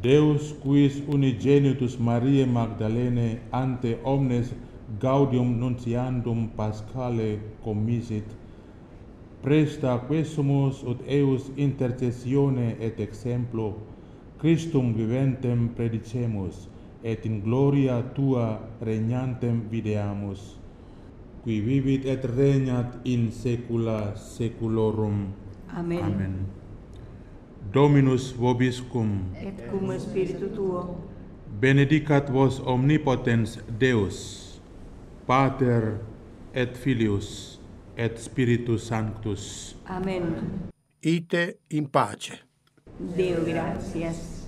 Deus quis unigenitus Mariae Magdalene ante omnes gaudium nuntiandum Paschale commisit, presta quesumus ut eius intercessione et exemplo Christum viventem predicemus, et in gloria tua regnantem videamus, qui vivit et regnat in saecula saeculorum. Amen. Amen. Dominus vobiscum, Et cum spiritu tuo, benedicat vos omnipotens Deus, Pater et Filius et Spiritus Sanctus. Amen. Ite in pace. Deo gratias.